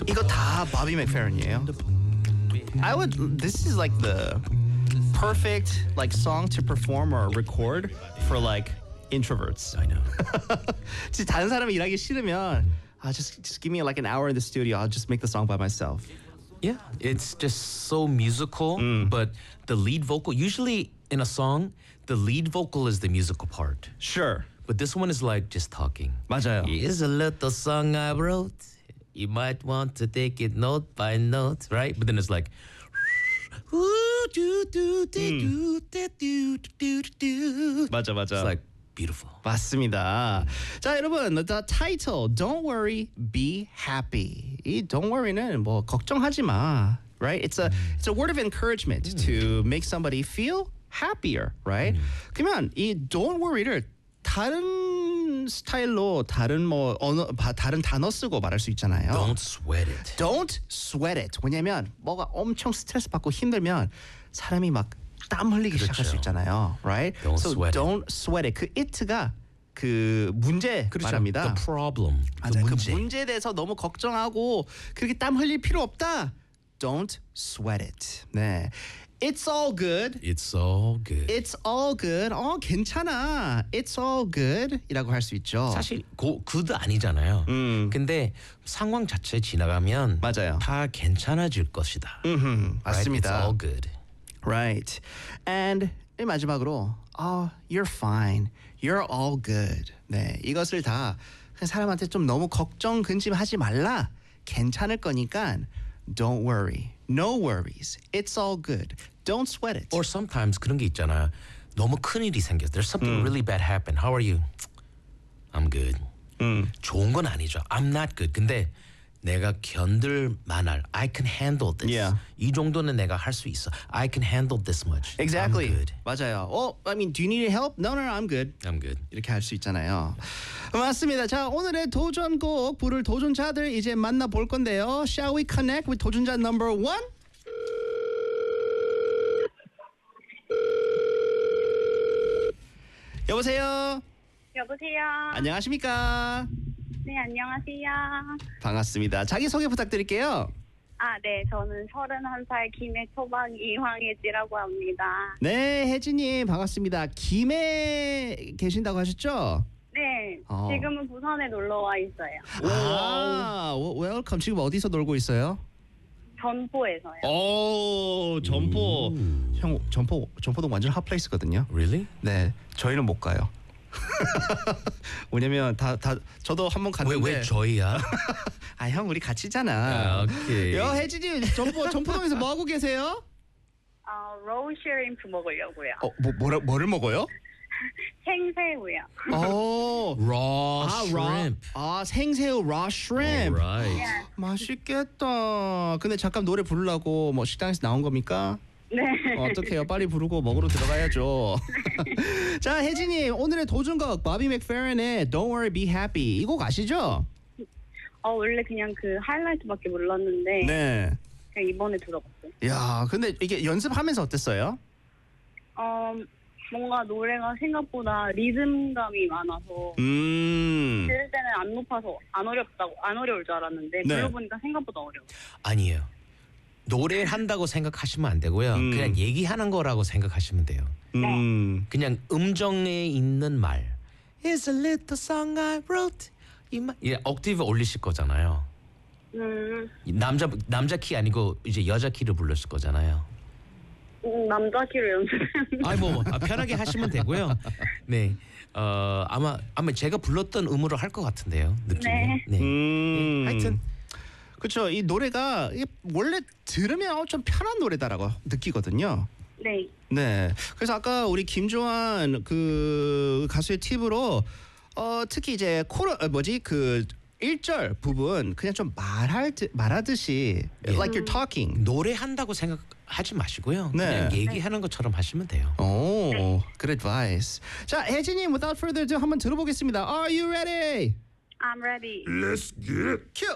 이거 다 Bobby McFerrin이에요. This is like the perfect like song to perform or record for like introverts. I know. 진짜 다른 사람이 일하기 싫으면 just give me like an hour in the studio. I'll just make the song by myself. Yeah, it's just so musical, but the lead vocal, usually in a song, the lead vocal is the musical part. Sure. But this one is like just talking. 맞아요. Here's a little song I wrote. You might want to take it note by note, right? But then it's like 맞아. It's like beautiful. 맞습니다. 자, 여러분, the title Don't worry, be happy. 이 don't worry는 뭐 걱정하지 마, right? It's a word of encouragement to make somebody feel happier, right? 그러면 이 don't worry를 다른 스타일로 다른 뭐 다른 단어 쓰고 말할 수 있잖아요. Don't sweat it. Don't sweat it. 왜냐면 뭐가 엄청 스트레스 받고 힘들면 사람이 막 땀 흘리기 시작할 수 있잖아요, right? Don't so sweat don't sweat it. 그 it가 그 문제 말합니다. The problem. 맞아요. 그 문제에 대해서 너무 걱정하고 그렇게 땀 흘릴 필요 없다. Don't sweat it. 네. It's all good. It's all good. It's all good. 괜찮아. It's all good. 이라고 할 수 있죠. 사실 good 아니잖아요. 근데 상황 자체 지나가면 맞아요. 다 괜찮아질 것이다. 맞습니다. Right? It's all good. Right. And 마지막으로 you're fine. You're all good. 네, 이것을 다 그냥 사람한테 좀 너무 걱정 근심하지 말라. 괜찮을 거니까 don't worry. No worries. It's all good. Don't sweat it. Or sometimes 그런 게 있잖아요. 너무 큰일이 생겼어. There's something really bad happened. How are you? I'm good. 좋은 건 아니죠. I'm not good. 근데 내가 견딜 만할 I can handle this. Yeah. 이 정도는 내가 할 수 있어. I can handle this much. Exactly. I'm good. 맞아요. I mean, do you need help? No, I'm good. I'm good. 이렇게 할 수 있잖아요. 맞습니다. 자, 오늘의 도전곡 부를 도전자들 이제 만나볼 건데요. Shall we connect with 도전자 number 1? 여보세요? 여보세요. 안녕하십니까? 네, 안녕하세요. 반갑습니다. 자기소개 부탁드릴게요. 네, 저는 31살 김해 초박이 황혜지라고 합니다. 네, 혜진님 반갑습니다. 김해 계신다고 하셨죠? 네, 지금은 부산에 놀러 와 있어요. 웰컴. 지금 어디서 놀고 있어요? 전포에서요. 오, 전포. 형, 전포동 완전 핫플레이스거든요. Really? 네, 저희는 못 가요. 왜냐면 저도 한번 갔는데 왜 저희야? 형 우리 같이잖아. 오케이. 혜진이 전포동에서 뭐 하고 계세요? 로우 쉐림프 먹으려고요. 뭐를 먹어요? 생새우요. raw shrimp. 생새우 raw shrimp. Right. 맛있겠다. 근데 잠깐 노래 부르려고 뭐 식당에서 나온 겁니까? 네. 어떡해요? 빨리 부르고 먹으러 들어가야죠. 자, 혜진님 오늘의 도전곡 바비 맥페런의 Don't Worry Be Happy 이 곡 아시죠? 원래 그냥 그 하이라이트밖에 몰랐는데 네. 그냥 이번에 들어봤어요. 야, 근데 이게 연습하면서 어땠어요? 뭔가 노래가 생각보다 리듬감이 많아서 들을 때는 안 높아서 안 어려울 줄 알았는데 네. 불러보니까 생각보다 어려워. 아니에요. 노래한다고 생각하시면 안 되고요. 그냥 얘기하는 거라고 생각하시면 돼요. 그냥 음정에 있는 말. It's a little song I wrote. 옥티브 올리실 거잖아요. 남자 키 아니고 이제 여자 키를 불렀을 거잖아요. 남자 키로 연습했는데. 편하게 하시면 되고요. 네. 아마 제가 불렀던 음으로 할 것 같은데요. 느낌이. 네. 하여튼 그렇죠. 이 노래가 원래 들으면 좀 편한 노래다라고 느끼거든요. 네. 네. 그래서 아까 우리 김조한 그 가수의 팁으로 특히 이제 그 1절 부분 그냥 좀 말하듯이 like you're talking. 노래한다고 생각하지 마시고요. 네. 그냥 얘기하는 것처럼 하시면 돼요. 오, good advice. 자, 혜진님 without further ado 한번 들어보겠습니다. Are you ready? I'm ready. Let's get it. Cue.